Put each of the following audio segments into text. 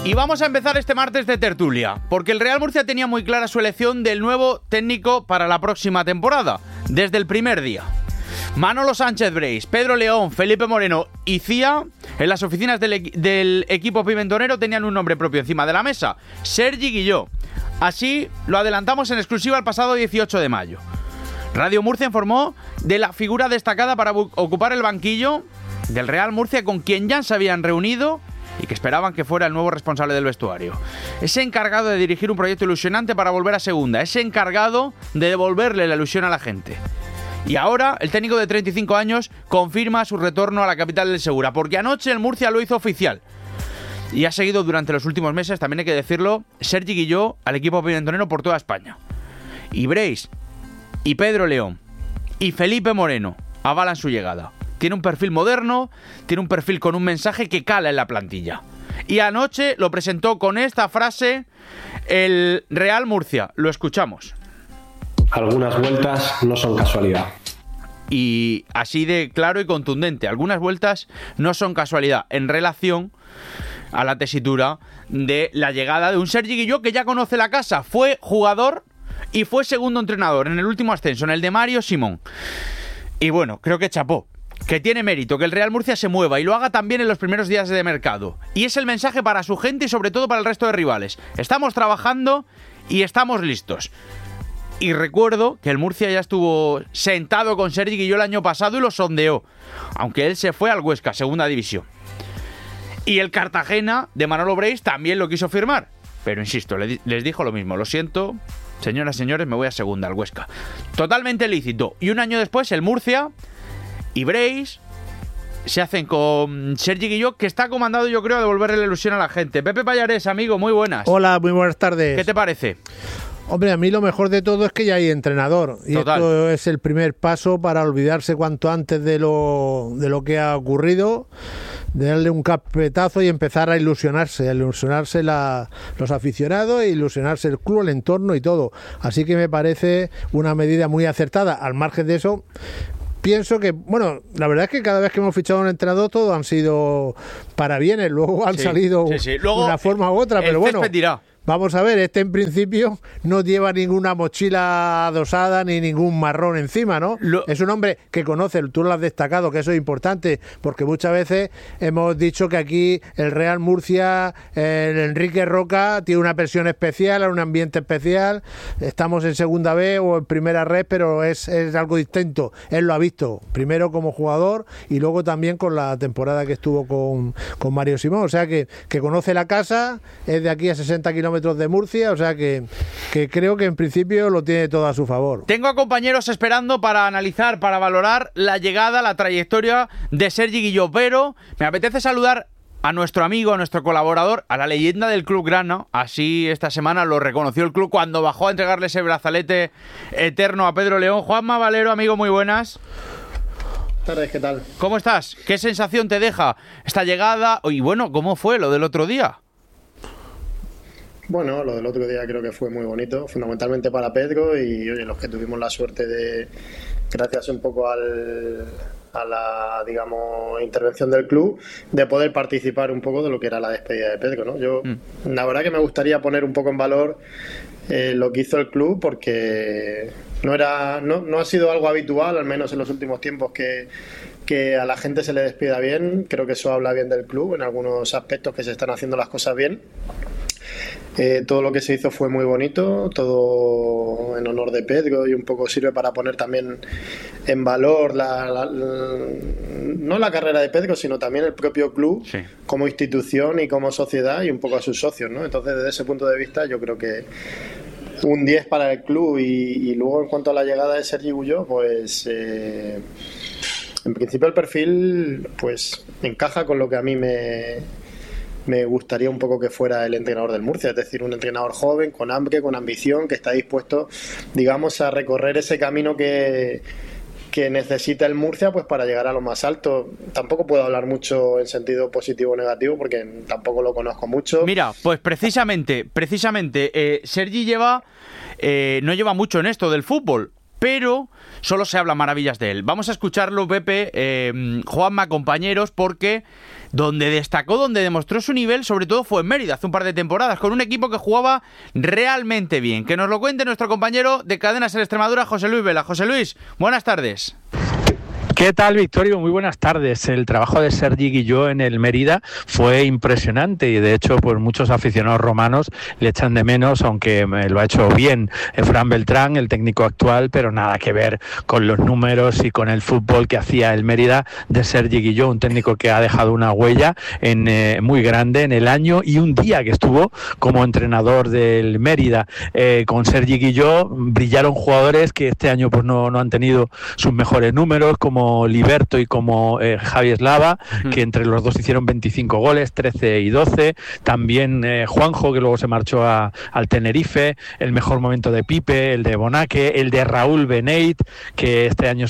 Y vamos a empezar este martes de tertulia, porque el Real Murcia tenía muy clara su elección del nuevo técnico para la próxima temporada, desde el primer día. Manolo Sánchez Breis, Pedro León, Felipe Moreno y Cía, en las oficinas del equipo pimentonero tenían un nombre propio encima de la mesa: Sergi Guilló. Así lo adelantamos en exclusiva el pasado 18 de mayo. Radio Murcia informó de la figura destacada para ocupar el banquillo del Real Murcia, con quien ya se habían reunido y que esperaban que fuera el nuevo responsable del vestuario. Ese encargado de dirigir un proyecto ilusionante para volver a segunda, ese encargado de devolverle la ilusión a la gente. Y ahora el técnico de 35 años confirma su retorno a la capital del Segura, porque anoche el Murcia lo hizo oficial. Y ha seguido durante los últimos meses, también hay que decirlo, Sergi Guilló al equipo pimentonero por toda España. Y Breis, y Pedro León, y Felipe Moreno avalan su llegada. Tiene un perfil moderno, tiene un perfil con un mensaje que cala en la plantilla. Y anoche lo presentó con esta frase el Real Murcia. Lo escuchamos. Algunas vueltas no son casualidad. Y así de claro y contundente. Algunas vueltas no son casualidad en relación a la tesitura de la llegada de un Sergi Guilló que ya conoce la casa. Fue jugador y fue segundo entrenador en el último ascenso, en el de Mario Simón. Y bueno, creo que chapó. Que tiene mérito que el Real Murcia se mueva y lo haga también en los primeros días de mercado. Y es el mensaje para su gente y sobre todo para el resto de rivales. Estamos trabajando y estamos listos. Y recuerdo que el Murcia ya estuvo sentado con Sergi Guilló el año pasado y lo sondeó, aunque él se fue al Huesca, segunda división. Y el Cartagena de Manolo Breis también lo quiso firmar. Pero insisto, les dijo lo mismo: lo siento, señoras y señores, me voy a segunda, al Huesca. Totalmente lícito. Y un año después el Murcia y Breis se hacen con Sergi Guilló, que está comandado, yo creo, a devolverle la ilusión a la gente. Pepe Pallares, amigo, muy buenas. Hola, muy buenas tardes. ¿Qué te parece? Hombre, a mí lo mejor de todo es que ya hay entrenador. Y Total. Esto es el primer paso para olvidarse cuanto antes de lo que ha ocurrido, de darle un carpetazo y empezar a ilusionarse los aficionados, ilusionarse el club, el entorno y todo. Así que me parece una medida muy acertada. Al margen de eso, pienso que, bueno, la verdad es que cada vez que hemos fichado un entrenador, todos han sido para bienes, luego han salido Luego, una forma u otra, pero bueno. Vamos a ver, este en principio no lleva ninguna mochila adosada ni ningún marrón encima, ¿no? Es un hombre que conoce, tú lo has destacado, que eso es importante, porque muchas veces hemos dicho que aquí el Real Murcia, el Enrique Roca, tiene una presión especial, un ambiente especial, estamos en segunda B o en primera red, pero es algo distinto. Él lo ha visto, primero como jugador y luego también con la temporada que estuvo con Mario Simón, o sea que conoce la casa, es de aquí a 60 kilómetros de Murcia, o sea que creo que en principio lo tiene todo a su favor. Tengo a compañeros esperando para analizar, para valorar la llegada, la trayectoria de Sergi Guilló, pero me apetece saludar a nuestro amigo, a nuestro colaborador, a la leyenda del Club Grana. Así esta semana lo reconoció el club cuando bajó a entregarle ese brazalete eterno a Pedro León. Juanma Valero, amigo, muy buenas. Buenas tardes, ¿qué tal? ¿Cómo estás? ¿Qué sensación te deja esta llegada? Y bueno, ¿cómo fue lo del otro día? Bueno, lo del otro día creo que fue muy bonito, fundamentalmente para Pedro y oye, los que tuvimos la suerte de, gracias un poco a la, digamos, intervención del club, de poder participar un poco de lo que era la despedida de Pedro, ¿no? Yo, la verdad que me gustaría poner un poco en valor lo que hizo el club, porque no ha sido algo habitual, al menos en los últimos tiempos, que a la gente se le despida bien. Creo que eso habla bien del club en algunos aspectos, que se están haciendo las cosas bien. Todo lo que se hizo fue muy bonito, todo en honor de Pedro, y un poco sirve para poner también en valor no la carrera de Pedro, sino también el propio club, sí, como institución y como sociedad, y un poco a sus socios, ¿no? Entonces, desde ese punto de vista, yo creo que un 10 para el club. Y luego, en cuanto a la llegada de Sergi Guilló, pues en principio el perfil pues encaja con lo que a mí me gustaría un poco que fuera el entrenador del Murcia, es decir, un entrenador joven, con hambre, con ambición, que está dispuesto, digamos, a recorrer ese camino que necesita el Murcia, pues para llegar a lo más alto. Tampoco puedo hablar mucho en sentido positivo o negativo, porque tampoco lo conozco mucho. Mira, pues precisamente, Sergi no lleva mucho en esto del fútbol. pero solo se habla maravillas de él. Vamos a escucharlo, Pepe, Juanma, compañeros, porque donde destacó, donde demostró su nivel, sobre todo fue en Mérida, hace un par de temporadas, con un equipo que jugaba realmente bien. Que nos lo cuente nuestro compañero de Cadena SER Extremadura, José Luis Vela. José Luis, buenas tardes. ¿Qué tal, Victorio? Muy buenas tardes. El trabajo de Sergi Guilló en el Mérida fue impresionante y de hecho pues muchos aficionados romanos le echan de menos, aunque lo ha hecho bien Fran Beltrán, el técnico actual, pero nada que ver con los números y con el fútbol que hacía el Mérida de Sergi Guilló, un técnico que ha dejado una huella muy grande en el año y un día que estuvo como entrenador del Mérida. Con Sergi Guilló brillaron jugadores que este año pues no han tenido sus mejores números, como Liberto y como Javi Eslava, que entre los dos hicieron 25 goles, 13 y 12. También Juanjo, que luego se marchó al Tenerife. El mejor momento de Pipe, el de Bonaque, el de Raúl Beneit, que este año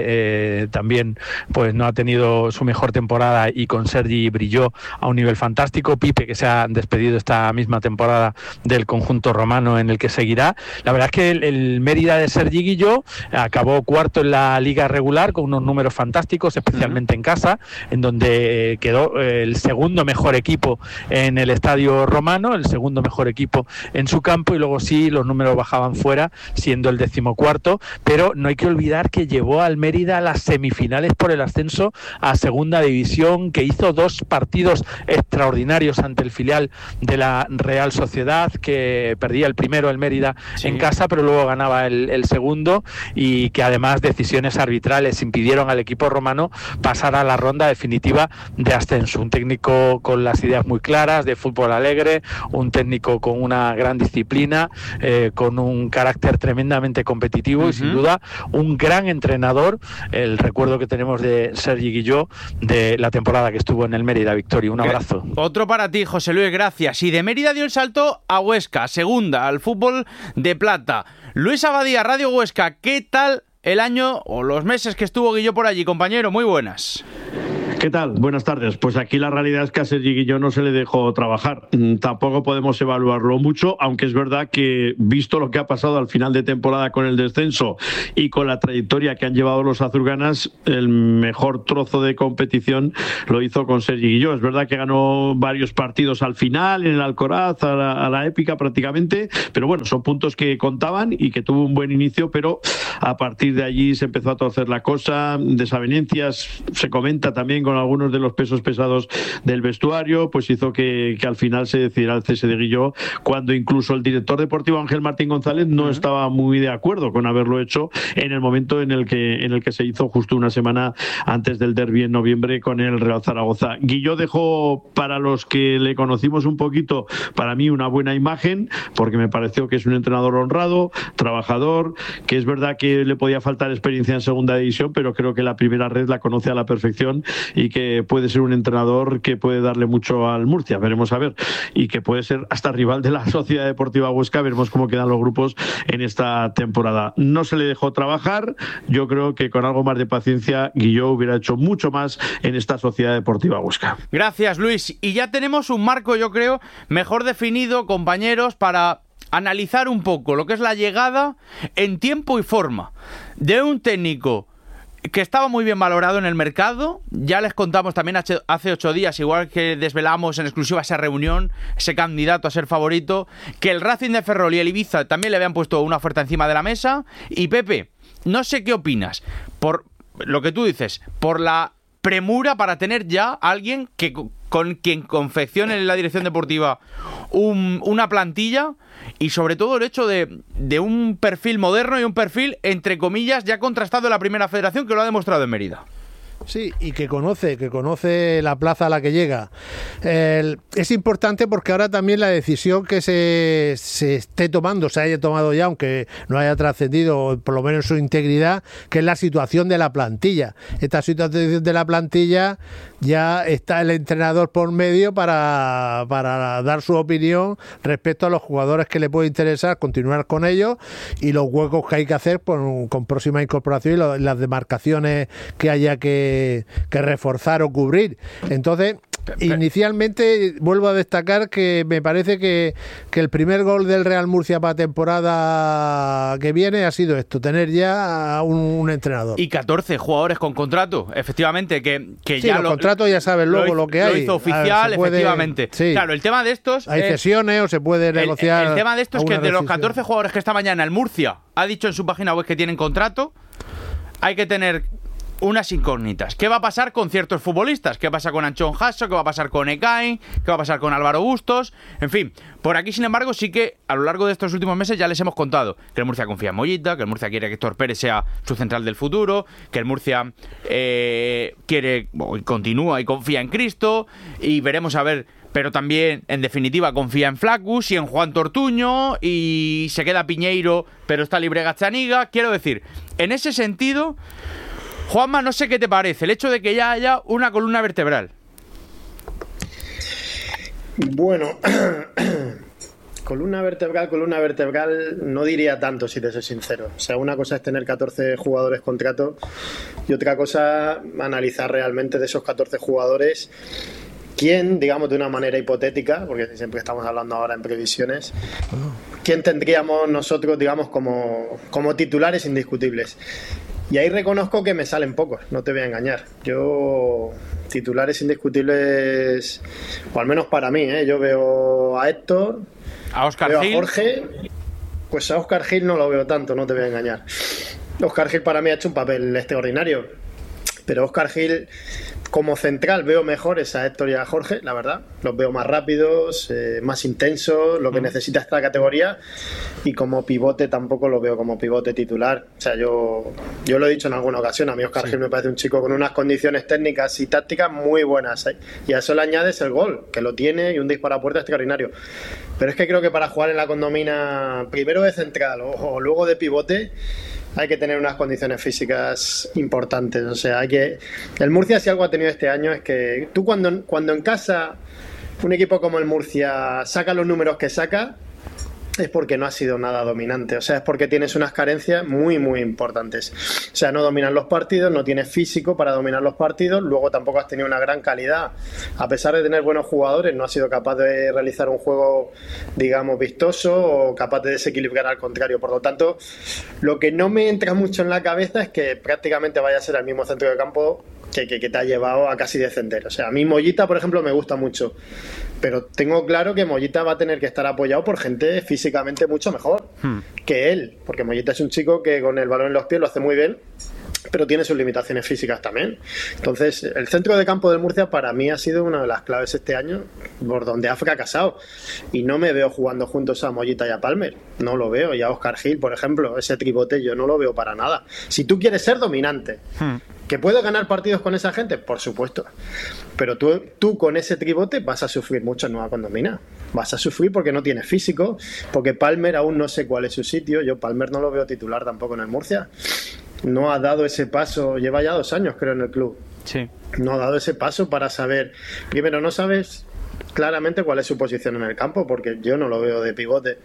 también pues no ha tenido su mejor temporada y con Sergi brilló a un nivel fantástico. Pipe, que se ha despedido esta misma temporada del conjunto romano en el que seguirá. La verdad es que el Mérida de Sergi Guilló acabó cuarto en la liga regular con unos números fantásticos, especialmente en casa, en donde quedó el segundo mejor equipo en el estadio romano, el segundo mejor equipo en su campo, y luego sí los números bajaban fuera, siendo el 14º, pero no hay que olvidar que llevó al Mérida a las semifinales por el ascenso a segunda división, que hizo 2 partidos extraordinarios ante el filial de la Real Sociedad, que perdía el primero, el Mérida, en casa, pero luego ganaba el segundo, y que además decisiones arbitrales impidieron al equipo romano pasar a la ronda definitiva de ascenso. Un técnico con las ideas muy claras, de fútbol alegre, un técnico con una gran disciplina, con un carácter tremendamente competitivo y sin duda un gran entrenador. El recuerdo que tenemos de Sergi Guilló de la temporada que estuvo en el Mérida. Victoria, un abrazo. Otro para ti, José Luis, gracias. Y de Mérida dio el salto a Huesca, segunda, al fútbol de plata. Luis Abadía, Radio Huesca, ¿qué tal el año o los meses que estuvo Guilló por allí, compañero? Muy buenas. ¿Qué tal? Buenas tardes. Pues aquí la realidad es que a Sergi Guilló no se le dejó trabajar. Tampoco podemos evaluarlo mucho, aunque es verdad que, visto lo que ha pasado al final de temporada con el descenso y con la trayectoria que han llevado los azulgranas, el mejor trozo de competición lo hizo con Sergi Guilló. Es verdad que ganó varios partidos al final, en el Alcoraz, a la épica prácticamente, pero bueno, son puntos que contaban y que tuvo un buen inicio, pero a partir de allí se empezó a torcer la cosa, desavenencias, se comenta también con algunos de los pesos pesados del vestuario, pues hizo que al final se decidiera el cese de Guilló, cuando incluso el director deportivo Ángel Martín González no estaba muy de acuerdo con haberlo hecho en el momento en el que se hizo, justo una semana antes del derbi en noviembre con el Real Zaragoza. Guilló dejó, para los que le conocimos un poquito, para mí una buena imagen, porque me pareció que es un entrenador honrado, trabajador, que es verdad que le podía faltar experiencia en segunda división, pero creo que la primera red la conoce a la perfección y que puede ser un entrenador que puede darle mucho al Murcia, veremos a ver, y que puede ser hasta rival de la Sociedad Deportiva Huesca. Veremos cómo quedan los grupos en esta temporada. No se le dejó trabajar, yo creo que con algo más de paciencia Guilló hubiera hecho mucho más en esta Sociedad Deportiva Huesca. Gracias, Luis, y ya tenemos un marco, yo creo, mejor definido, compañeros, para analizar un poco lo que es la llegada en tiempo y forma de un técnico que estaba muy bien valorado en el mercado. Ya les contamos también hace 8 días, igual que desvelamos en exclusiva esa reunión, ese candidato a ser favorito, que el Racing de Ferrol y el Ibiza también le habían puesto una oferta encima de la mesa. Y Pepe, no sé qué opinas, por lo que tú dices, por la premura para tener ya a alguien que con quien confeccione en la dirección deportiva una plantilla, y sobre todo el hecho de un perfil moderno y un perfil, entre comillas, ya contrastado en la primera federación, que lo ha demostrado en Mérida. Sí, y que conoce la plaza a la que llega. Es importante porque ahora también la decisión que se esté tomando, se haya tomado ya, aunque no haya trascendido, por lo menos su integridad, que es la situación de la plantilla. Esta situación de la plantilla, ya está el entrenador por medio para dar su opinión respecto a los jugadores que le puede interesar continuar con ellos y los huecos que hay que hacer con próxima incorporación y las demarcaciones que haya que reforzar o cubrir. Entonces, Inicialmente, vuelvo a destacar que me parece que el primer gol del Real Murcia para temporada que viene ha sido esto, tener ya un entrenador. Y 14 jugadores con contrato, efectivamente, que sí, ya los contratos ya sabes luego lo que hay. Lo hizo oficial, efectivamente. Sí. Claro, el tema de estos... Hay cesiones o se puede negociar... El tema de esto es que de los 14 jugadores que esta mañana el Murcia ha dicho en su página web que tienen contrato, hay que tener unas incógnitas. ¿Qué va a pasar con ciertos futbolistas? ¿Qué pasa con Anchón Jasso? ¿Qué va a pasar con Ekain? ¿Qué va a pasar con Álvaro Bustos? En fin, por aquí, sin embargo, sí que a lo largo de estos últimos meses ya les hemos contado que el Murcia confía en Mollita, que el Murcia quiere que Héctor Pérez sea su central del futuro, que el Murcia quiere, continúa y confía en Cristo, y veremos a ver, pero también, en definitiva, confía en Flaccus y en Juan Tortuño, y se queda Piñeiro, pero está libre Gazzaniga. Quiero decir, en ese sentido... Juanma, no sé qué te parece el hecho de que ya haya una columna vertebral. Bueno, columna vertebral no diría tanto, si te soy sincero. O sea, una cosa es tener 14 jugadores contrato y otra cosa analizar realmente de esos 14 jugadores quién, digamos de una manera hipotética, porque siempre estamos hablando ahora en previsiones, quién tendríamos nosotros, digamos, como titulares indiscutibles. Y ahí reconozco que me salen pocos, no te voy a engañar. Yo, titulares indiscutibles, o al menos para mí, yo veo a Héctor, a Óscar veo Gil. A Jorge, pues a Óscar Gil no lo veo tanto, no te voy a engañar. Óscar Gil para mí ha hecho un papel extraordinario, pero Óscar Gil como central veo mejores a Héctor y a Jorge, la verdad. Los veo más rápidos, más intensos, lo que necesita esta categoría, y como pivote tampoco lo veo como pivote titular. O sea, yo lo he dicho en alguna ocasión, a mí Óscar Gil me parece un chico con unas condiciones técnicas y tácticas muy buenas, y a eso le añades el gol, que lo tiene, y un disparo a puerta extraordinario. Pero es que creo que para jugar en la Condomina, primero de central o luego de pivote, hay que tener unas condiciones físicas importantes. O sea, el Murcia, si algo ha tenido este año, es que tú cuando en casa un equipo como el Murcia saca los números que saca, es porque no ha sido nada dominante. O sea, es porque tienes unas carencias muy, muy importantes. O sea, no dominan los partidos, no tienes físico para dominar los partidos, luego tampoco has tenido una gran calidad. A pesar de tener buenos jugadores, no has sido capaz de realizar un juego, digamos, vistoso, o capaz de desequilibrar al contrario. Por lo tanto, lo que no me entra mucho en la cabeza es que prácticamente vaya a ser el mismo centro de campo que te ha llevado a casi descender. O sea, a mí Mollita, por ejemplo, me gusta mucho, pero tengo claro que Mollita va a tener que estar apoyado por gente físicamente mucho mejor que él, porque Mollita es un chico que con el balón en los pies lo hace muy bien, pero tiene sus limitaciones físicas también. Entonces, el centro de campo del Murcia para mí ha sido una de las claves este año, por donde ha fracasado, y no me veo jugando juntos a Mollita y a Palmer, no lo veo, y a Óscar Gil, por ejemplo, ese tribote yo no lo veo para nada. Si tú quieres ser dominante, ¿que puedo ganar partidos con esa gente? Por supuesto. Pero tú con ese tribote vas a sufrir mucho en Nueva Condomina. Vas a sufrir porque no tienes físico, porque Palmer aún no sé cuál es su sitio. Yo Palmer no lo veo titular tampoco en el Murcia. No ha dado ese paso, lleva ya 2 años creo en el club. Sí. No ha dado ese paso para saber. Primero, no sabes claramente cuál es su posición en el campo, porque yo no lo veo de pivote.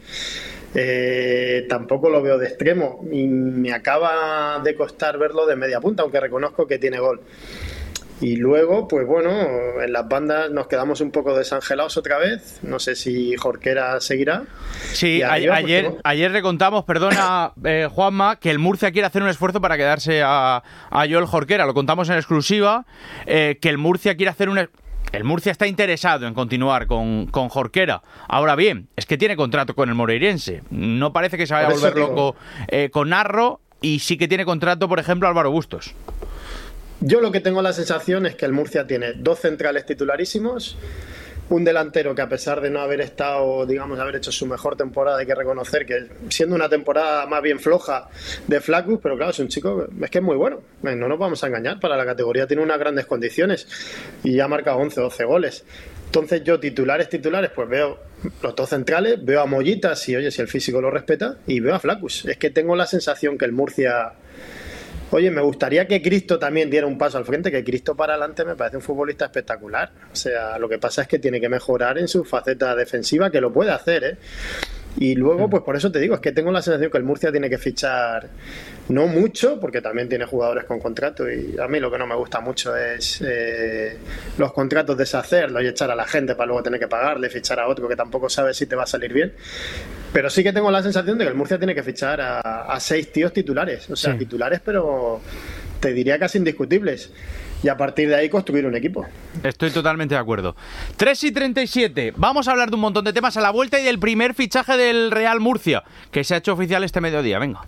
Tampoco lo veo de extremo, y me acaba de costar verlo de media punta, aunque reconozco que tiene gol. Y luego, pues bueno, en las bandas nos quedamos un poco desangelados otra vez. No sé si Jorquera seguirá. Sí, ayer le contamos, perdona Juanma, que el Murcia quiere hacer un esfuerzo para quedarse a Joel Jorquera. Lo contamos en exclusiva, que el Murcia quiere hacer el Murcia está interesado en continuar con Jorquera. Ahora bien, es que tiene contrato con el Moreirense. No parece que se vaya a volver loco con Narro, y sí que tiene contrato, por ejemplo, Álvaro Bustos. Yo lo que tengo la sensación es que el Murcia tiene 2 centrales titularísimos, un delantero que, a pesar de no haber estado, digamos, haber hecho su mejor temporada, hay que reconocer que siendo una temporada más bien floja de Flaccus, pero claro, es un chico, es que es muy bueno, no nos vamos a engañar, para la categoría tiene unas grandes condiciones y ya ha marcado 11 o 12 goles. Entonces yo titulares, pues veo los 2 centrales, veo a Mollita, si el físico lo respeta, y veo a Flaccus. Es que tengo la sensación que el Murcia... Oye, me gustaría que Cristo también diera un paso al frente, que Cristo para adelante me parece un futbolista espectacular. O sea, lo que pasa es que tiene que mejorar en su faceta defensiva, que lo puede hacer, Y luego, pues por eso te digo, es que tengo la sensación que el Murcia tiene que fichar no mucho, porque también tiene jugadores con contrato, y a mí lo que no me gusta mucho es los contratos, deshacerlos y echar a la gente para luego tener que pagarle, fichar a otro que tampoco sabe si te va a salir bien. Pero sí que tengo la sensación de que el Murcia tiene que fichar a 6 tíos titulares, o sea, titulares, pero te diría casi indiscutibles. Y a partir de ahí construir un equipo. Estoy totalmente de acuerdo. 3:37. Vamos a hablar de un montón de temas a la vuelta y del primer fichaje del Real Murcia, que se ha hecho oficial este mediodía. Venga.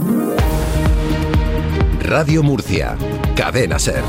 Radio Murcia. Cadena SER.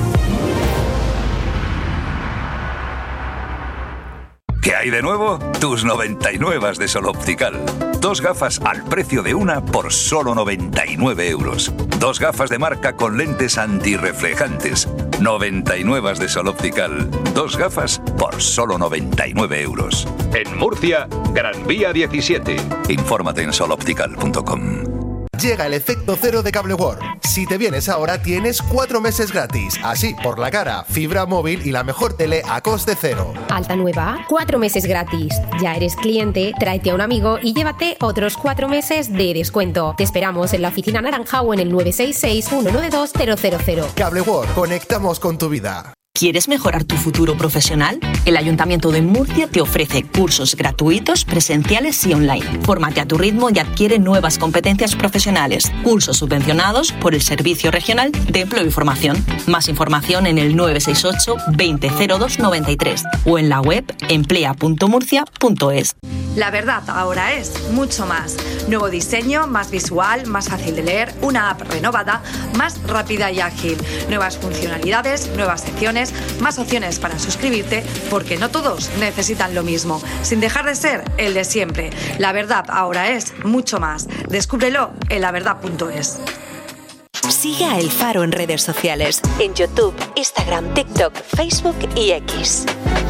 ¿Qué hay de nuevo? Tus 99 de Sol Optical. 2 gafas al precio de una por solo 99 euros. 2 gafas de marca con lentes antirreflejantes. 99 de Sol Optical. 2 gafas por solo 99 euros. En Murcia, Gran Vía 17. Infórmate en soloptical.com. Llega el efecto cero de Cable World. Si te vienes ahora tienes 4 meses gratis. Así, por la cara, fibra móvil y la mejor tele a coste cero. Alta nueva, 4 meses gratis. Ya eres cliente, tráete a un amigo y llévate otros 4 meses de descuento. Te esperamos en la oficina naranja o en el 966-192-000. Cable World, conectamos con tu vida. ¿Quieres mejorar tu futuro profesional? El Ayuntamiento de Murcia te ofrece cursos gratuitos, presenciales y online. Fórmate a tu ritmo y adquiere nuevas competencias profesionales. Cursos subvencionados por el Servicio Regional de Empleo y Formación. Más información en el 968 200293 o en la web emplea.murcia.es. La verdad ahora es mucho más. Nuevo diseño, más visual, más fácil de leer, una app renovada, más rápida y ágil. Nuevas funcionalidades, nuevas secciones, más opciones para suscribirte, porque no todos necesitan lo mismo, sin dejar de ser el de siempre. La verdad ahora es mucho más. Descúbrelo en laverdad.es. Sigue a El Faro en redes sociales, en YouTube, Instagram, TikTok, Facebook y X.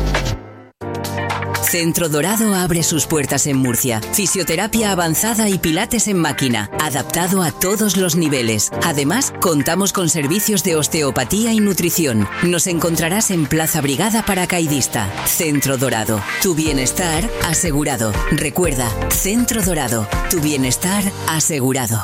Centro Dorado abre sus puertas en Murcia. Fisioterapia avanzada y pilates en máquina, adaptado a todos los niveles. Además, contamos con servicios de osteopatía y nutrición. Nos encontrarás en Plaza Brigada Paracaidista. Centro Dorado, tu bienestar asegurado. Recuerda, Centro Dorado, tu bienestar asegurado.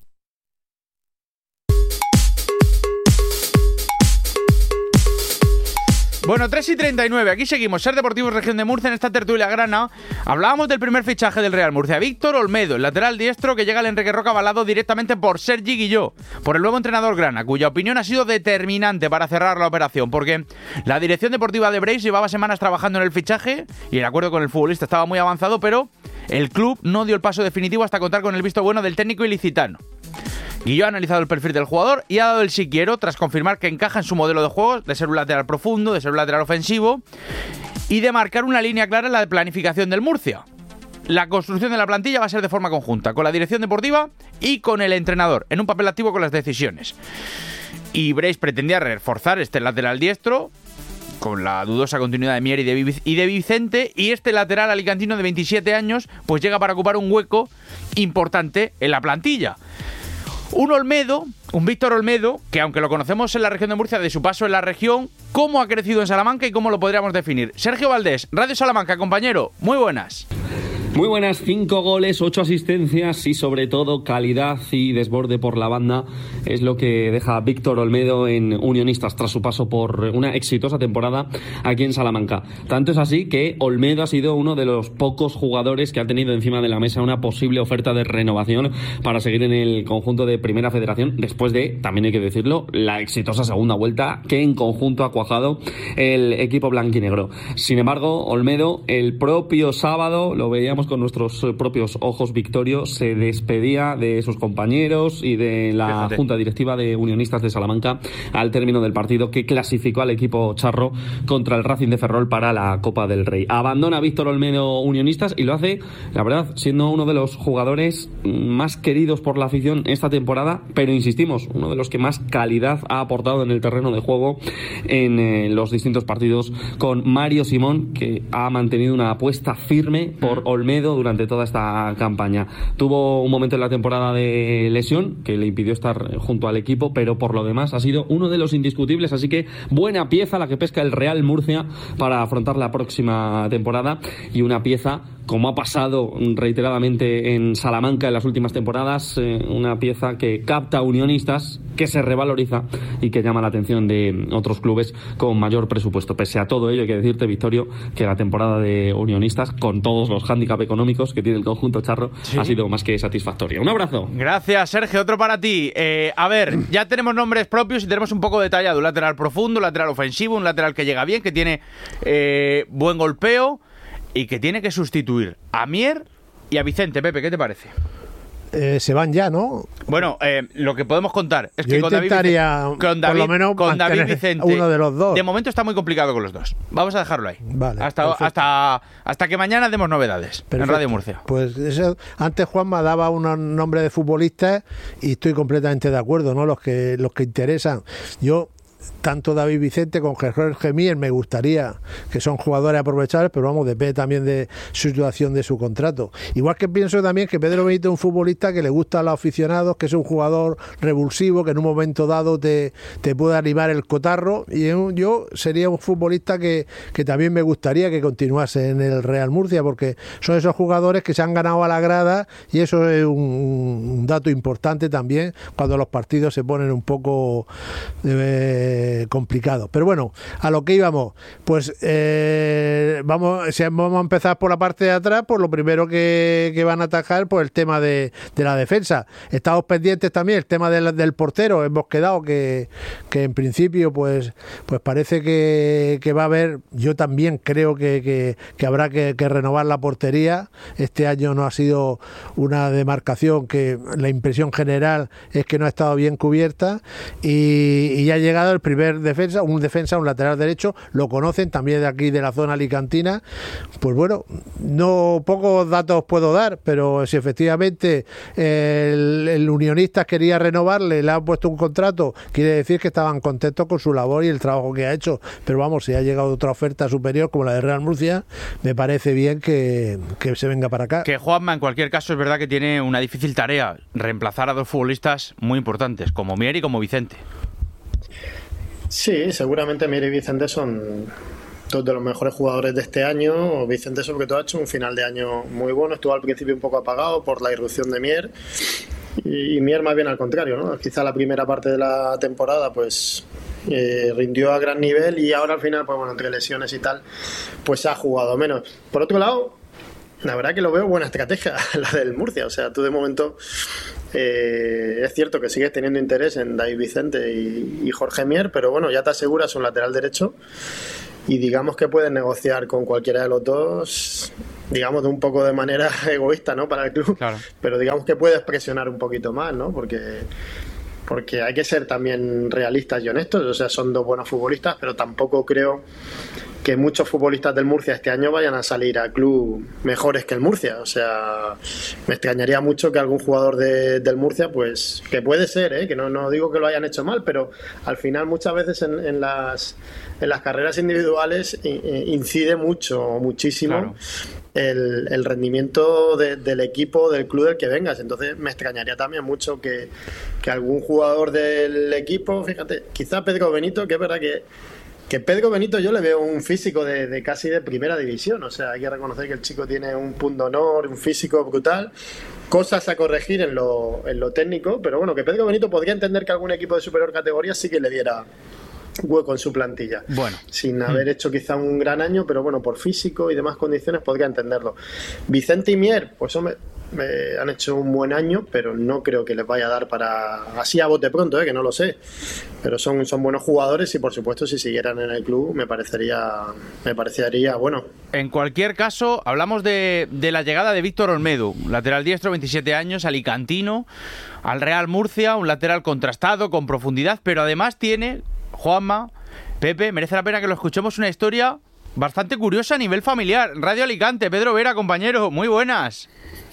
Bueno, 3:39, aquí seguimos, Ser Deportivos Región de Murcia en esta tertulia grana. Hablábamos del primer fichaje del Real Murcia, Víctor Olmedo, el lateral diestro que llega al Enrique Roca avalado directamente por Sergi Guilló, por el nuevo entrenador grana, cuya opinión ha sido determinante para cerrar la operación, porque la dirección deportiva de Breis llevaba semanas trabajando en el fichaje y el acuerdo con el futbolista estaba muy avanzado, pero el club no dio el paso definitivo hasta contar con el visto bueno del técnico ilicitano. Guilló ha analizado el perfil del jugador y ha dado el sí quiero tras confirmar que encaja en su modelo de juego, de ser un lateral profundo, de ser un lateral ofensivo y de marcar una línea clara en la planificación del Murcia. La construcción de la plantilla va a ser de forma conjunta, con la dirección deportiva y con el entrenador, en un papel activo con las decisiones. Y Breis pretendía reforzar este lateral diestro con la dudosa continuidad de Mier y de Vicente, y este lateral alicantino de 27 años pues llega para ocupar un hueco importante en la plantilla. Un Víctor Olmedo, que aunque lo conocemos en la región de Murcia de su paso en la región, ¿cómo ha crecido en Salamanca y cómo lo podríamos definir? Sergio Valdés, Radio Salamanca, compañero, muy buenas. Muy buenas, 5 goles, 8 asistencias y sobre todo calidad y desborde por la banda es lo que deja Víctor Olmedo en Unionistas tras su paso por una exitosa temporada aquí en Salamanca. Tanto es así que Olmedo ha sido uno de los pocos jugadores que ha tenido encima de la mesa una posible oferta de renovación para seguir en el conjunto de Primera Federación después de, también hay que decirlo, la exitosa segunda vuelta que en conjunto ha cuajado el equipo blanquinegro. Sin embargo, Olmedo el propio sábado, lo veíamos con nuestros propios ojos, Victorio, se despedía de sus compañeros y de la Junta Directiva de Unionistas de Salamanca al término del partido que clasificó al equipo charro contra el Racing de Ferrol para la Copa del Rey. Abandona Víctor Olmedo Unionistas y lo hace, la verdad, siendo uno de los jugadores más queridos por la afición esta temporada, pero insistimos, uno de los que más calidad ha aportado en el terreno de juego en los distintos partidos, con Mario Simón, que ha mantenido una apuesta firme por Olmedo durante toda esta campaña. Tuvo un momento en la temporada de lesión que le impidió estar junto al equipo, pero por lo demás ha sido uno de los indiscutibles, así que buena pieza la que pesca el Real Murcia para afrontar la próxima temporada, y una pieza como ha pasado reiteradamente en Salamanca en las últimas temporadas, una pieza que capta unionistas, que se revaloriza y que llama la atención de otros clubes con mayor presupuesto. Pese a todo ello, hay que decirte, Victorio, que la temporada de unionistas, con todos los hándicaps económicos que tiene el conjunto charro, ha sido más que satisfactoria. Un abrazo. Gracias, Sergio. Otro para ti. A ver, ya tenemos nombres propios y tenemos un poco detallado. Un lateral profundo, un lateral ofensivo, un lateral que llega bien, que tiene buen golpeo y que tiene que sustituir a Mier y a Vicente. Pepe, ¿qué te parece? Se van ya, ¿no? Bueno, lo que podemos contar es que con David Vicente, uno de los dos. De momento está muy complicado con los dos. Vamos a dejarlo ahí. Vale, hasta que mañana demos novedades. Perfecto. En Radio Murcia. Pues eso, antes Juanma daba unos nombres de futbolistas y estoy completamente de acuerdo, ¿no? Los que interesan. Yo, tanto David Vicente como Jorge Mier, me gustaría, que son jugadores aprovechables, pero vamos, depende también de su situación, de su contrato. Igual que pienso también que Pedro Benito es un futbolista que le gusta a los aficionados, que es un jugador revulsivo, que en un momento dado te puede animar el cotarro, y yo sería un futbolista que también me gustaría que continuase en el Real Murcia, porque son esos jugadores que se han ganado a la grada, y eso es un dato importante también cuando los partidos se ponen un poco complicado. Pero bueno, a lo que íbamos, pues vamos a empezar por la parte de atrás. Por lo primero que van a atacar, pues el tema de la defensa. Estamos pendientes también el tema del portero. Hemos quedado que en principio pues parece que va a haber, yo también creo que habrá que renovar la portería. Este año no ha sido una demarcación, que la impresión general es que no ha estado bien cubierta, y ya ha llegado el primer defensa, un lateral derecho. Lo conocen también de aquí, de la zona alicantina. Pues bueno, no pocos datos puedo dar, pero si efectivamente el Unionistas quería renovarle, le han puesto un contrato, quiere decir que estaban contentos con su labor y el trabajo que ha hecho. Pero vamos, si ha llegado otra oferta superior como la de Real Murcia, me parece bien que se venga para acá. Que Juanma, en cualquier caso, es verdad que tiene una difícil tarea: reemplazar a dos futbolistas muy importantes, como Mier y como Vicente. Sí, seguramente Mier y Vicente son dos de los mejores jugadores de este año. Vicente, sobre todo, ha hecho un final de año muy bueno. Estuvo al principio un poco apagado por la irrupción de Mier, y Mier más bien al contrario, ¿no? Quizá la primera parte de la temporada pues rindió a gran nivel, y ahora al final, pues bueno, entre lesiones y tal, pues ha jugado menos. Por otro lado, la verdad que lo veo buena estrategia la del Murcia. O sea, tú de momento es cierto que sigues teniendo interés en David Vicente y Jorge Mier, pero bueno, ya te aseguras un lateral derecho, y digamos que puedes negociar con cualquiera de los dos, digamos de un poco de manera egoísta, ¿no?, para el club. Claro. Pero digamos que puedes presionar un poquito más, ¿no? Porque hay que ser también realistas y honestos. O sea, son dos buenos futbolistas, pero tampoco creo que muchos futbolistas del Murcia este año vayan a salir al club mejores que el Murcia. O sea, me extrañaría mucho que algún jugador del Murcia, pues, que puede ser, que no digo que lo hayan hecho mal, pero al final muchas veces en las carreras individuales incide muchísimo, claro, el rendimiento del equipo, del club del que vengas. Entonces me extrañaría también mucho que algún jugador del equipo, fíjate, quizá Pedro Benito, que es verdad que Pedro Benito yo le veo un físico de casi de primera división. O sea, hay que reconocer que el chico tiene un punto de honor, un físico brutal, cosas a corregir en lo técnico, pero bueno, que Pedro Benito podría entender que algún equipo de superior categoría sí que le diera hueco en su plantilla, bueno, sin haber hecho quizá un gran año, pero bueno, por físico y demás condiciones podría entenderlo. Vicente y Mier, pues hombre, han hecho un buen año, pero no creo que les vaya a dar para así a bote pronto, que no lo sé, pero son buenos jugadores, y por supuesto si siguieran en el club me parecería bueno. En cualquier caso, hablamos de la llegada de Víctor Olmedo, lateral diestro, 27 años, alicantino, al Real Murcia, un lateral contrastado, con profundidad, pero además tiene, Juanma, Pepe, merece la pena que lo escuchemos, una historia bastante curiosa a nivel familiar. Radio Alicante, Pedro Vera, compañero, muy buenas.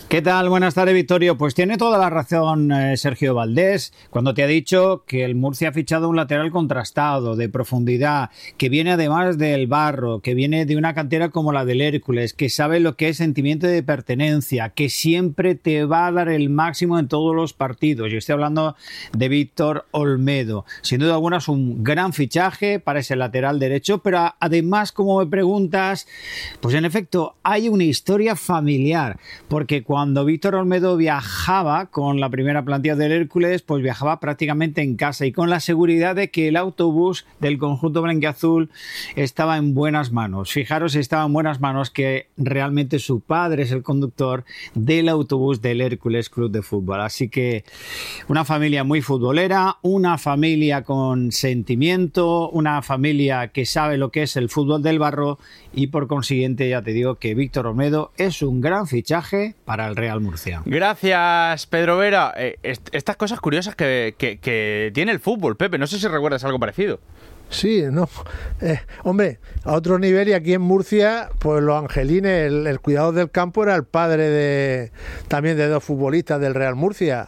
¿Qué tal? Buenas tardes, Victorio. Pues tiene toda la razón Sergio Valdés cuando te ha dicho que el Murcia ha fichado un lateral contrastado, de profundidad, que viene además del Barro, que viene de una cantera como la del Hércules, que sabe lo que es sentimiento de pertenencia, que siempre te va a dar el máximo en todos los partidos. Yo estoy hablando de Víctor Olmedo. Sin duda alguna es un gran fichaje para ese lateral derecho, pero además, como me preguntas, pues en efecto hay una historia familiar, porque cuando Víctor Olmedo viajaba con la primera plantilla del Hércules, pues viajaba prácticamente en casa y con la seguridad de que el autobús del conjunto blanquiazul estaba en buenas manos. Fijaros, estaba en buenas manos, que realmente su padre es el conductor del autobús del Hércules Club de Fútbol. Así que una familia muy futbolera, una familia con sentimiento, una familia que sabe lo que es el fútbol del Barro, y por consiguiente ya te digo que Víctor Olmedo es un gran fichaje para el Real Murcia. Gracias, Pedro Vera. Estas cosas curiosas que tiene el fútbol, Pepe, no sé si recuerdas algo parecido. Sí, no. Hombre, a otro nivel, y aquí en Murcia, pues los angelines, el cuidador del campo era el padre también de dos futbolistas del Real Murcia.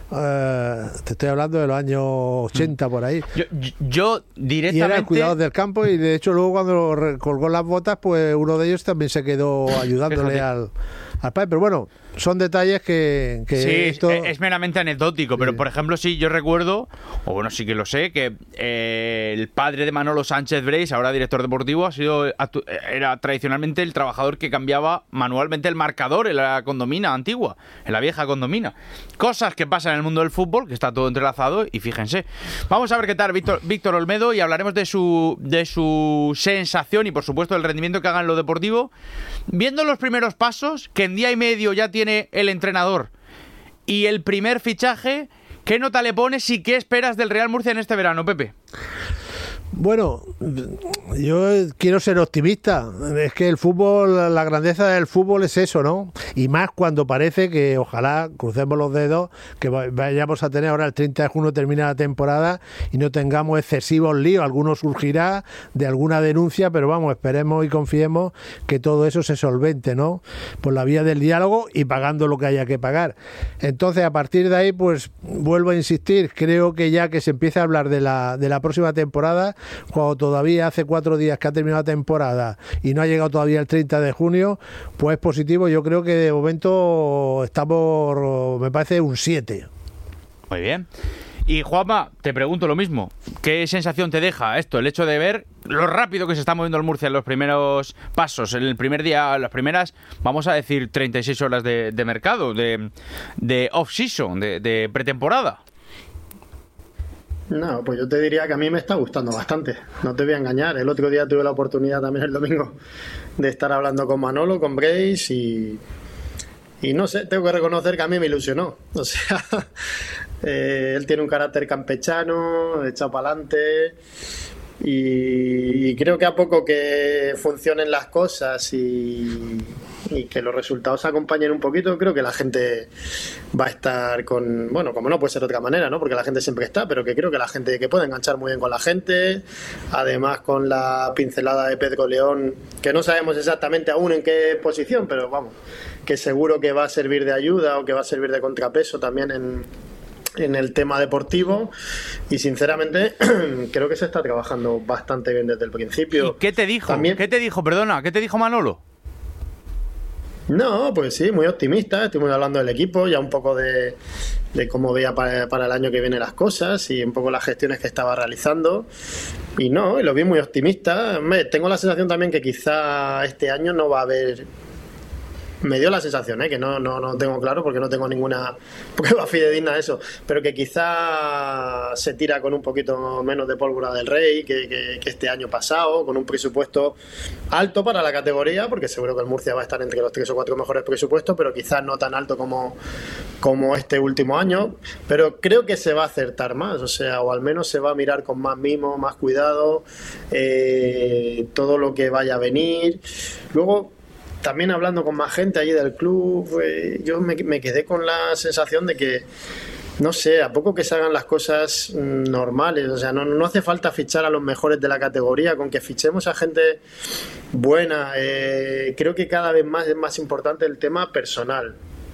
Te estoy hablando de los años 80 por ahí. Yo directamente... Y era el cuidador del campo, y de hecho luego cuando colgó las botas, pues uno de ellos también se quedó ayudándole al padre. Pero bueno, son detalles que sí, esto... es meramente anecdótico, pero por ejemplo sí, yo recuerdo, o bueno, sí que lo sé, que el padre de Manolo Sánchez Breis, ahora director deportivo, era tradicionalmente el trabajador que cambiaba manualmente el marcador en la condomina antigua, en la vieja condomina. Cosas que pasan en el mundo del fútbol, que está todo entrelazado, y fíjense. Vamos a ver qué tal Víctor Olmedo, y hablaremos de su sensación y por supuesto del rendimiento que haga en lo deportivo, viendo los primeros pasos, que en día y medio ya tiene el entrenador y el primer fichaje. ¿Qué nota le pones y qué esperas del Real Murcia en este verano, Pepe? Bueno, yo quiero ser optimista. Es que el fútbol, la grandeza del fútbol es eso, ¿no? Y más cuando parece que, ojalá, crucemos los dedos, que vayamos a tener ahora el 30 de junio termina la temporada y no tengamos excesivos líos. Alguno surgirá de alguna denuncia, pero vamos, esperemos y confiemos que todo eso se solvente, ¿no? Por la vía del diálogo y pagando lo que haya que pagar. Entonces, a partir de ahí, pues vuelvo a insistir, creo que ya que se empieza a hablar de la próxima temporada, cuando todavía hace 4 días que ha terminado la temporada y no ha llegado todavía el 30 de junio, pues es positivo. Yo creo que de momento estamos, me parece, un 7. Muy bien. Y Juanma, te pregunto lo mismo. ¿Qué sensación te deja esto? El hecho de ver lo rápido que se está moviendo el Murcia en los primeros pasos, en el primer día, las primeras, vamos a decir, 36 horas de mercado, de off-season, de pretemporada. No, pues yo te diría que a mí me está gustando bastante, no te voy a engañar. El otro día tuve la oportunidad también el domingo de estar hablando con Manolo, con Breis, y no sé, tengo que reconocer que a mí me ilusionó. O sea, él tiene un carácter campechano, echado para adelante, y creo que a poco que funcionen las cosas y que los resultados acompañen un poquito, creo que la gente va a estar con, bueno, como no puede ser de otra manera, ¿no? Porque la gente siempre está, pero que creo que la gente que puede enganchar muy bien con la gente, además con la pincelada de Pedro León, que no sabemos exactamente aún en qué posición, pero vamos, que seguro que va a servir de ayuda o que va a servir de contrapeso también en el tema deportivo, y sinceramente creo que se está trabajando bastante bien desde el principio. ¿Y qué te dijo? También... ¿Qué te dijo Manolo? No, pues sí, muy optimista. Estuvimos hablando del equipo, ya un poco de cómo veía para el año que viene las cosas y un poco las gestiones que estaba realizando. Y no, lo vi muy optimista. Tengo la sensación también que quizá este año no va a haber... Me dio la sensación, que no tengo claro porque no tengo ninguna prueba fidedigna de eso, pero que quizá se tira con un poquito menos de pólvora del rey que este año pasado, con un presupuesto alto para la categoría, porque seguro que el Murcia va a estar entre los 3 o 4 mejores presupuestos, pero quizás no tan alto como este último año. Pero creo que se va a acertar más, o sea, o al menos se va a mirar con más mimo, más cuidado, todo lo que vaya a venir. Luego, también hablando con más gente allí del club, yo me quedé con la sensación de que, no sé, a poco que se hagan las cosas normales, o sea, no hace falta fichar a los mejores de la categoría, con que fichemos a gente buena. Creo que cada vez más es más importante el tema personal.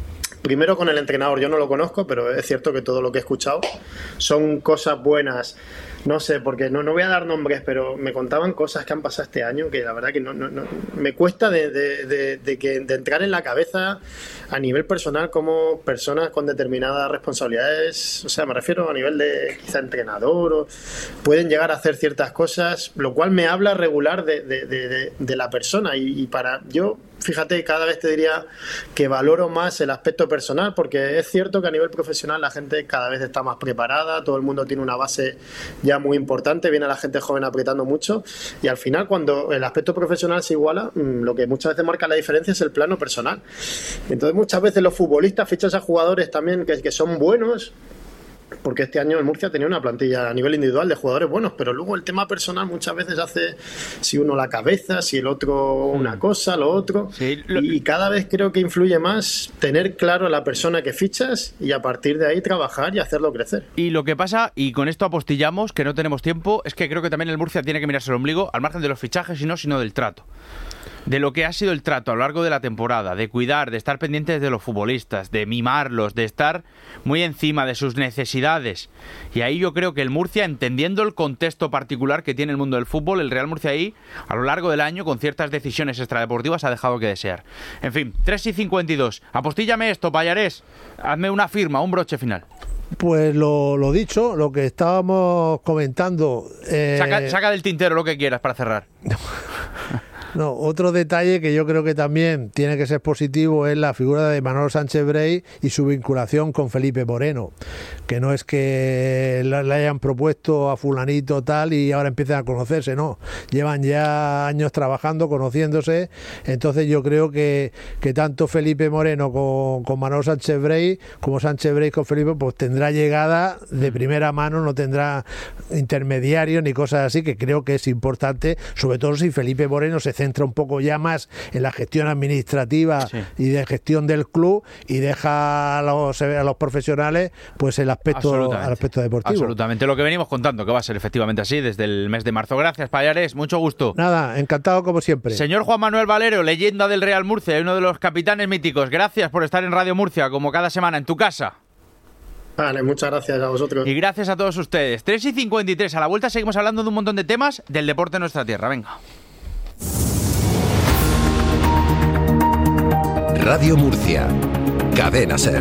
primero con el entrenador, yo no lo conozco, pero es cierto que todo lo que he escuchado son cosas buenas. No sé, porque no voy a dar nombres, pero me contaban cosas que han pasado este año que la verdad que no me cuesta de entrar en la cabeza a nivel personal como personas con determinadas responsabilidades, o sea, me refiero a nivel de quizá entrenador, o pueden llegar a hacer ciertas cosas, lo cual me habla regular de la persona y para yo, fíjate, cada vez te diría que valoro más el aspecto personal, porque es cierto que a nivel profesional la gente cada vez está más preparada, todo el mundo tiene una base ya muy importante, viene la gente joven apretando mucho y al final cuando el aspecto profesional se iguala, lo que muchas veces marca la diferencia es el plano personal. Entonces muchas veces los futbolistas fichan a jugadores también que son buenos, porque este año el Murcia tenía una plantilla a nivel individual de jugadores buenos, pero luego el tema personal muchas veces hace si uno la cabeza, si el otro una cosa, lo otro, sí, y cada vez creo que influye más tener claro la persona que fichas y a partir de ahí trabajar y hacerlo crecer. Y lo que pasa, y con esto apostillamos, que no tenemos tiempo, es que creo que también el Murcia tiene que mirarse el ombligo al margen de los fichajes y no, sino del trato. De lo que ha sido el trato a lo largo de la temporada, de cuidar, de estar pendientes de los futbolistas, de mimarlos, de estar muy encima de sus necesidades. Y ahí yo creo que el Murcia, entendiendo el contexto particular que tiene el mundo del fútbol, el Real Murcia ahí, a lo largo del año, con ciertas decisiones extradeportivas, ha dejado que desear. En fin, 3:52. Apostíllame esto, Pallarés. Hazme una firma, un broche final. Pues lo dicho, lo que estábamos comentando... Saca del tintero lo que quieras para cerrar. No, otro detalle que yo creo que también tiene que ser positivo es la figura de Manolo Sánchez Brey y su vinculación con Felipe Moreno, que no es que le hayan propuesto a fulanito tal y ahora empiecen a conocerse, no, llevan ya años trabajando, conociéndose, entonces yo creo que tanto Felipe Moreno con Manolo Sánchez Brey como Sánchez Brey con Felipe pues tendrá llegada de primera mano, no tendrá intermediarios ni cosas así, que creo que es importante, sobre todo si Felipe Moreno se centra un poco ya más en la gestión administrativa y de gestión del club y deja a los profesionales pues el aspecto deportivo. Absolutamente, lo que venimos contando, que va a ser efectivamente así desde el mes de marzo. Gracias, Pallarés, mucho gusto. Nada, encantado como siempre. Señor Juan Manuel Valero, leyenda del Real Murcia y uno de los capitanes míticos, gracias por estar en Radio Murcia, como cada semana, en tu casa. Vale, muchas gracias a vosotros. Y gracias a todos ustedes. 3:53, a la vuelta seguimos hablando de un montón de temas del deporte en nuestra tierra. Venga. Radio Murcia, Cadena SER.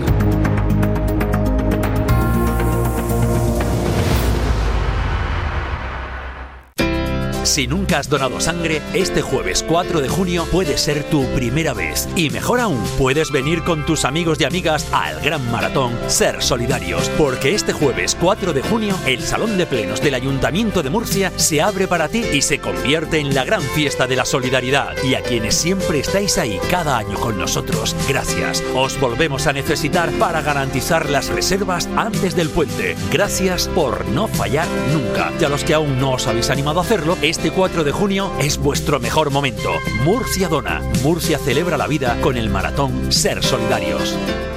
Si nunca has donado sangre, este jueves 4 de junio puede ser tu primera vez. Y mejor aún, puedes venir con tus amigos y amigas al gran maratón Ser Solidarios. Porque este jueves 4 de junio, el Salón de Plenos del Ayuntamiento de Murcia se abre para ti y se convierte en la gran fiesta de la solidaridad. Y a quienes siempre estáis ahí cada año con nosotros, gracias. Os volvemos a necesitar para garantizar las reservas antes del puente. Gracias por no fallar nunca. Y a los que aún no os habéis animado a hacerlo, este 4 de junio es vuestro mejor momento. Murcia dona. Murcia celebra la vida con el maratón Ser Solidarios.